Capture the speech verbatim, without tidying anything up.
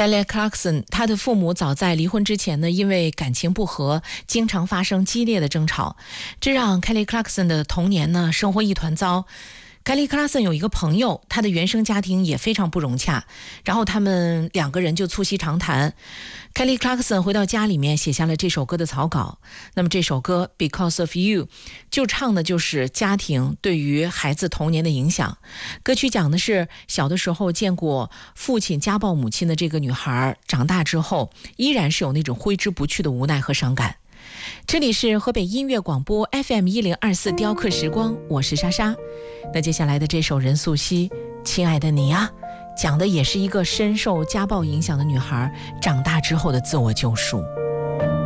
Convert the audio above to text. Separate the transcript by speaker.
Speaker 1: Kelly Clarkson 她的父母早在离婚之前呢，因为感情不和，经常发生激烈的争吵，这让 Kelly Clarkson 的童年呢生活一团糟。Kelly Clarkson 有一个朋友，他的原生家庭也非常不融洽，然后他们两个人就促膝长谈。Kelly Clarkson 回到家里面写下了这首歌的草稿。那么这首歌 Because of You 就唱的就是家庭对于孩子童年的影响。歌曲讲的是小的时候见过父亲家暴母亲的这个女孩，长大之后依然是有那种挥之不去的无奈和伤感。这里是河北音乐广播 F M 一零二四雕刻时光，我是莎莎。那接下来的这首任素汐亲爱的你啊，讲的也是一个深受家暴影响的女孩长大之后的自我救赎。